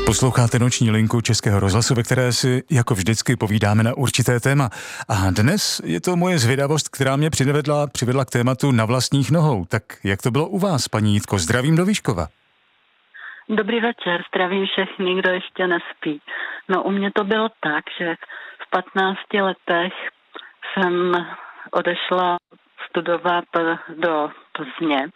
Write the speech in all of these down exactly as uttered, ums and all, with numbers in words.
Posloucháte Noční linku Českého rozhlasu, ve které si jako vždycky povídáme na určité téma. A dnes je to moje zvědavost, která mě přivedla, přivedla k tématu Na vlastních nohou. Tak jak to bylo u vás, paní Jitko? Zdravím do Výškova. Dobrý večer, zdravím všechny, kdo ještě nespí. No u mě to bylo tak, že v patnácti letech jsem odešla studovat do Plzně.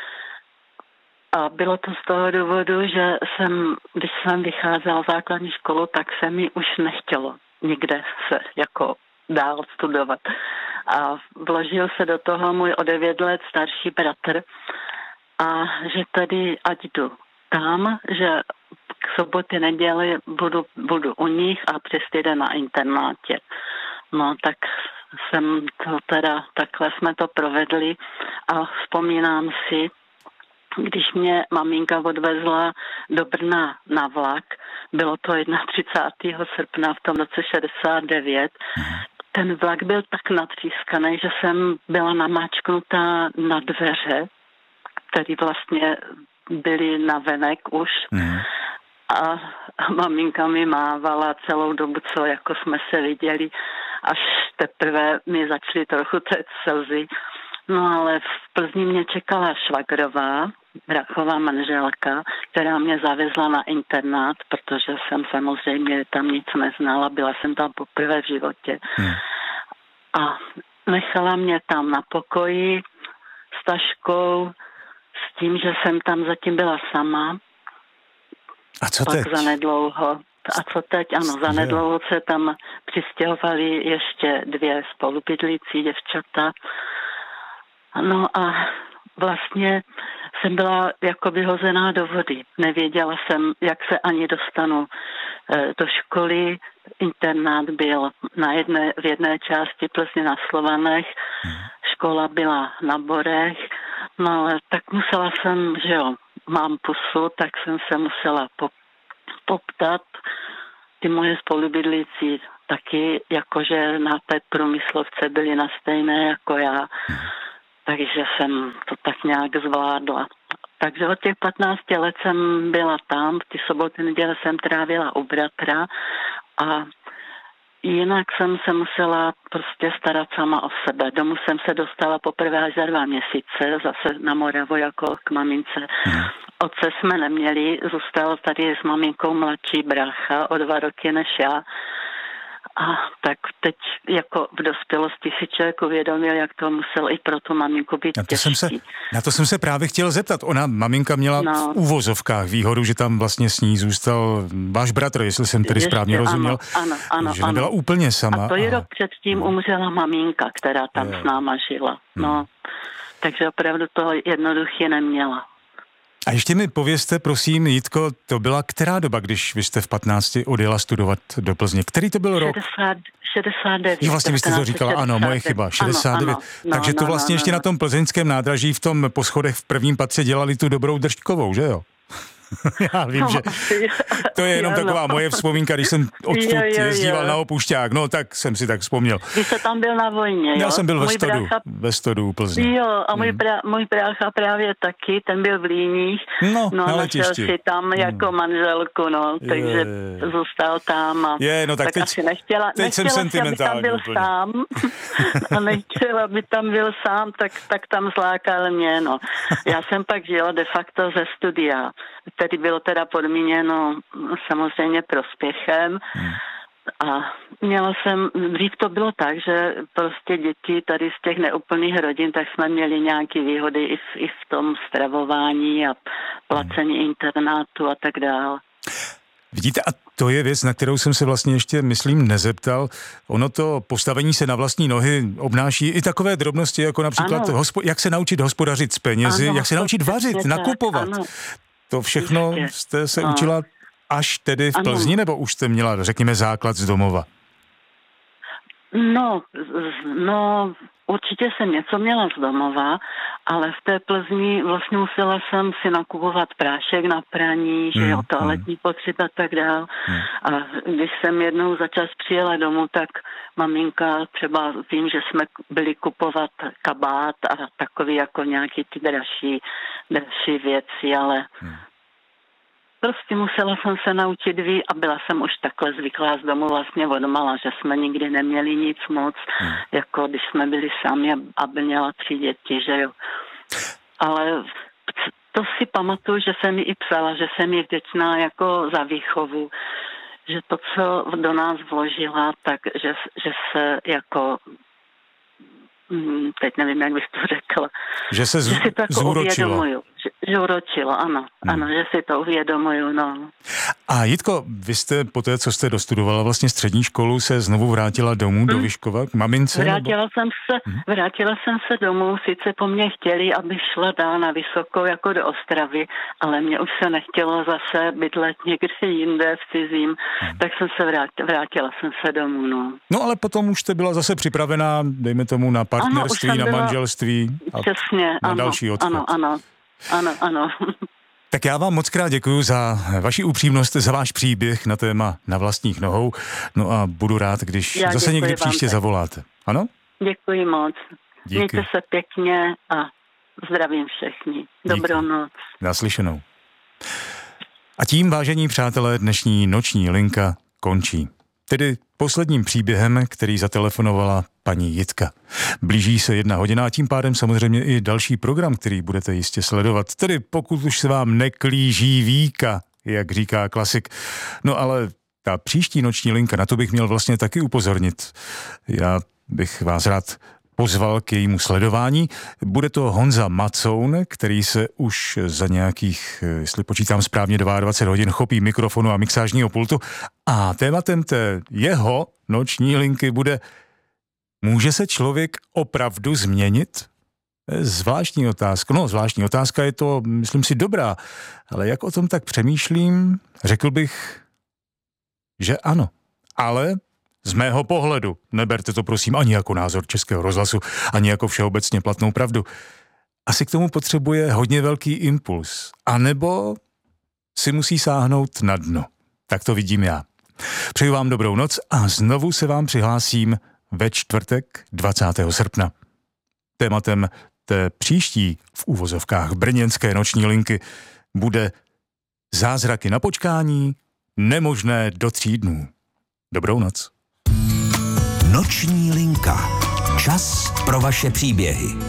A bylo to z toho důvodu, že jsem, když jsem vycházela základní školu, tak se mi už nechtělo nikde se jako dál studovat. A vložil se do toho můj o devět let starší bratr a že tady ať jdu tam, že k soboty, neděli budu, budu u nich a přes týden na internátě. No tak jsem to teda, takhle jsme to provedli a vzpomínám si, když mě maminka odvezla do Brna na vlak, bylo to třicátého prvního srpna v tom roce šedesát devět, ten vlak byl tak natřískaný, že jsem byla namáčknutá na dveře, které vlastně byly navenek už. Mm. A maminka mi mávala celou dobu, co jako jsme se viděli, až teprve mi začaly trochu téct slzy. No ale v Plzni mě čekala švagrová, bráchová manželka, která mě zavezla na internát, protože jsem samozřejmě tam nic neznala, byla jsem tam poprvé v životě. Hmm. A nechala mě tam na pokoji s taškou, s tím, že jsem tam zatím byla sama. A co Pak teď? zanedlouho. A co teď? Ano, zanedlouho se tam přistěhovali ještě dvě spolubydlící děvčata. No a vlastně jsem byla jako vyhozená do vody. Nevěděla jsem, jak se ani dostanu do školy. Internát byl na jedné, v jedné části Plzně na Slovanech, škola byla na Borech, no ale tak musela jsem, že jo, mám pusu, tak jsem se musela poptat. Ty moje spolubydlící taky, jakože na té průmyslovce byly na stejné jako já. Takže jsem to tak nějak zvládla. Takže od těch patnácti let jsem byla tam, ty soboty, neděle jsem trávila u bratra a jinak jsem se musela prostě starat sama o sebe. Domů jsem se dostala poprvé až za dva měsíce, zase na Moravu jako k mamince. Otce jsme neměli, zůstal tady s maminkou mladší brácha o dva roky než já. A tak teď jako v dospělosti si člověk uvědomil, jak to muselo i pro tu maminku být na to těžký. Jsem se, na to jsem se právě chtěl zeptat. Ona, maminka měla no. v úvozovkách výhodu, že tam vlastně s ní zůstal váš bratr, jestli jsem tedy Ještě, správně rozuměl. Ano, ano, ano, že nebyla ano. úplně sama. A to je a... rok předtím umřela maminka, která tam je. s náma žila. No, hmm. Takže opravdu to jednoduché neměla. A ještě mi povězte, prosím, Jitko, to byla která doba, když vy jste v patnácti odjela studovat do Plzně? Který to byl rok? šedesát devět. Jo, vlastně vy jste to říkala, ano, moje chyba, šedesát devět. Ano, ano. Takže to vlastně no, no, ještě no. na tom plzeňském nádraží v tom po schodech v prvním patře dělali tu dobrou držďkovou, že jo? Já vím, no, že to je jenom jo, taková no. moje vzpomínka, když jsem odtud jo, jo, jezdíval jo. na Opušťák, no tak jsem si tak vzpomněl. Vy jste tam byl na vojně, jo? Já jsem byl ve můj Stodu, brácha... ve Stodu u Plzně. Jo, a můj, prá... můj brácha právě taky, ten byl v Líních, no, no na našel si tam jako hmm. manželku, no, takže je. zůstal tam a je, no, tak, tak teď, asi nechtěla, teď nechtěla jsem si, aby tam byl úplně. sám a nechtěla, aby tam byl sám, tak, tak tam zlákal mě, no. Já jsem pak žila de facto ze studia, který bylo teda podmíněno samozřejmě prospěchem. Hmm. A měla jsem, dřív to bylo tak, že prostě děti tady z těch neúplných rodin, tak jsme měli nějaké výhody i v, i v tom stravování a placení hmm. internátu a tak dále. Vidíte, a to je věc, na kterou jsem se vlastně ještě, myslím, nezeptal. Ono to postavení se na vlastní nohy obnáší i takové drobnosti, jako například, hospo- jak se naučit hospodařit s penězi, ano, jak se naučit vařit, tak, nakupovat. Ano. To všechno jste se no. učila až tedy v Plzni, ano. nebo už jste měla, řekněme, základ z domova? No, no, určitě jsem něco měla z domova, ale v té Plzni vlastně musela jsem si nakupovat prášek na praní, že jo, toaletní hmm. potřeba a tak dál. Hmm. A když jsem jednou za čas přijela domů, tak maminka třeba vím, že jsme byli kupovat kabát a takový jako nějaký ty dražší, dražší věci, ale hmm. prostě musela jsem se naučit ví a byla jsem už takhle zvyklá z domu vlastně odmala, že jsme nikdy neměli nic moc, hmm. jako když jsme byli sami a by měla tři děti, že jo. Ale to si pamatuju, že jsem mi i psala, že jsem je vděčná jako za výchovu, že to, co do nás vložila, tak že, že se jako, teď nevím, jak bych to řekla, že se z, že si to jako zúročila. uvědomuju. Že, že uročilo, ano, hmm. ano, že si to uvědomuju, no. A Jitko, vy jste po té, co jste dostudovala vlastně střední školu, se znovu vrátila domů hmm. do Vyškova k mamince? Vrátila nebo? jsem se, hmm. vrátila jsem se domů, sice po mně chtěli, abych šla dál na vysokou jako do Ostravy, ale mě už se nechtělo zase bydlet někde jinde v cizím, hmm. tak jsem se vrátila, vrátila jsem se domů, no. No ale potom už jste byla zase připravená, dejme tomu, na partnerství, ano, na byla, manželství a přesně, na ano, další odchod. Ano, ano. Ano, ano. Tak já vám moc krát děkuju za vaši upřímnost, za váš příběh na téma Na vlastních nohou. No a budu rád, když já zase někdy příště tak. zavoláte. Ano? Děkuji moc. Díky. Mějte se pěkně a zdravím všechny. Dobrou Díky. noc. Naslyšenou. A tím, vážení přátelé, dnešní noční linka končí. Tedy posledním příběhem, který zatelefonovala paní Jitka. Blíží se jedna hodina a tím pádem samozřejmě i další program, který budete jistě sledovat. Tedy pokud už se vám neklíží víka, jak říká klasik. No ale ta příští noční linka, na to bych měl vlastně taky upozornit. Já bych vás rád pozval k jejímu sledování. Bude to Honza Macoun, který se už za nějakých, jestli počítám správně, dvacet dva hodin chopí mikrofonu a mixážního pultu. A tématem té jeho noční linky bude: může se člověk opravdu změnit? Zvláštní otázka. No, zvláštní otázka je to, myslím si, dobrá. Ale jak o tom tak přemýšlím, řekl bych, že ano. Ale z mého pohledu, neberte to prosím ani jako názor Českého rozhlasu, ani jako všeobecně platnou pravdu, asi k tomu potřebuje hodně velký impuls. A nebo si musí sáhnout na dno. Tak to vidím já. Přeju vám dobrou noc a znovu se vám přihlásím ve čtvrtek dvacátého srpna. Tématem té příští v uvozovkách brněnské noční linky bude zázraky na počkání, nemožné do tří dnů. Dobrou noc. Noční linka. Čas pro vaše příběhy.